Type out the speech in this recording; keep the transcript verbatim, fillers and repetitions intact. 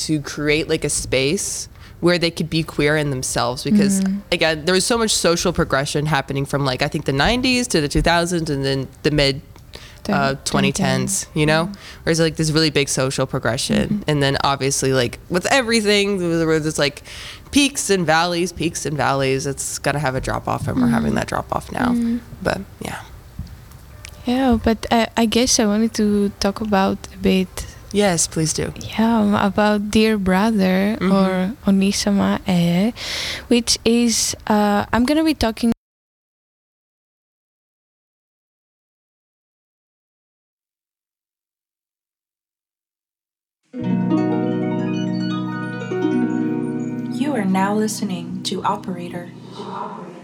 to create like a space where they could be queer in themselves, because mm. again, there was so much social progression happening from like I think the nineties to the two thousands and then the mid uh, twenty tens, you know, mm. where it's like this really big social progression, mm-hmm. and then obviously like with everything there's like peaks and valleys, peaks and valleys. It's gonna have a drop off, and mm. we're having that drop off now. Mm. But yeah, yeah. But uh, I guess I wanted to talk about a bit. Yes, please do. Yeah, about Dear Brother, mm-hmm. or Onisama E, which is, uh, I'm going to be talking. You are now listening to Operator.